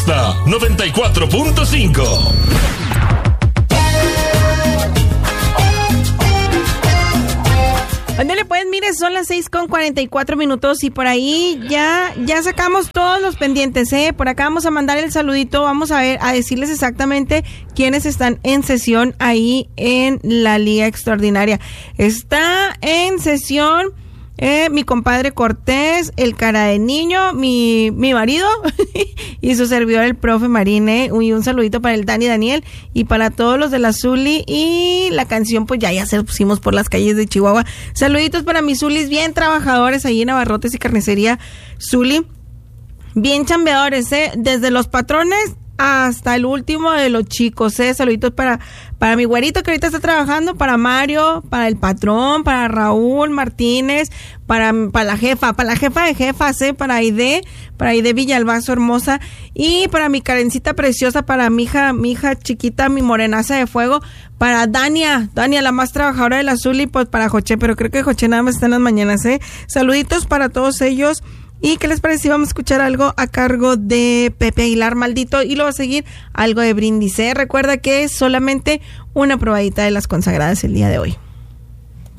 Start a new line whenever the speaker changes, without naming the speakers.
Fiesta 94.5.
Ándale pues, mire, son las 6:44 y por ahí ya sacamos todos los pendientes, Por acá vamos a mandar el saludito, vamos a decirles exactamente quiénes están en sesión ahí en la Liga Extraordinaria. Está en sesión mi compadre Cortés, el cara de niño, mi marido y su servidor el profe Marín, y un saludito para el Dani Daniel y para todos los de la Zuli, y la canción pues ya se pusimos por las calles de Chihuahua. Saluditos para mis Zulis bien trabajadores ahí en Abarrotes y Carnicería Zuli, bien chambeadores, desde los patrones hasta el último de los chicos, saluditos para mi güerito que ahorita está trabajando, para Mario, para el patrón, para Raúl Martínez, para la jefa de jefas, para Aide Villalbazo hermosa, y para mi Karencita preciosa, para mi hija chiquita, mi morenaza de fuego, para Dania, la más trabajadora de la Zuli, y pues para Joché, pero creo que Joché nada más está en las mañanas, saluditos para todos ellos. ¿Y qué les parece si vamos a escuchar algo a cargo de Pepe Aguilar, Maldito, y luego a seguir algo de Brindis? Recuerda que es solamente una probadita de las consagradas el día de hoy.